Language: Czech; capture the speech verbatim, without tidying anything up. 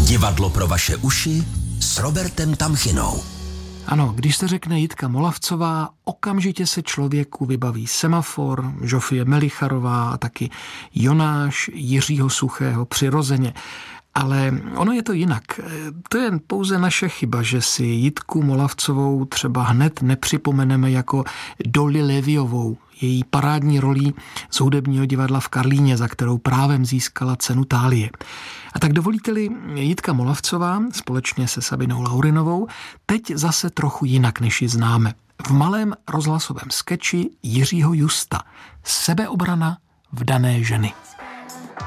Divadlo pro vaše uši s Robertem Tamchinou. Ano, když se řekne Jitka Molavcová, okamžitě se člověku vybaví Semafor, Žofie Melicharová a taky Jonáš Jiřího Suchého Přirozeně. Ale ono je to jinak. To je pouze naše chyba, že si Jitku Molavcovou třeba hned nepřipomeneme jako Dolly Leviovou, její parádní rolí z hudebního divadla v Karlíně, za kterou právem získala cenu Thálie. A tak dovolíte-li, Jitka Molavcová společně se Sabinou Laurinovou teď zase trochu jinak, než ji známe. V malém rozhlasovém skeči Jiřího Justa Sebeobrana vdané ženy.